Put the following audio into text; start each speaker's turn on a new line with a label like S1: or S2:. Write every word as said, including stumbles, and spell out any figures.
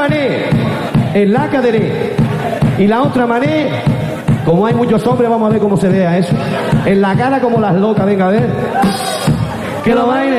S1: mané en la cadera y la otra mané, como hay muchos hombres, vamos a ver cómo se vea eso, en la cara como las locas. Venga, a ver que lo baile.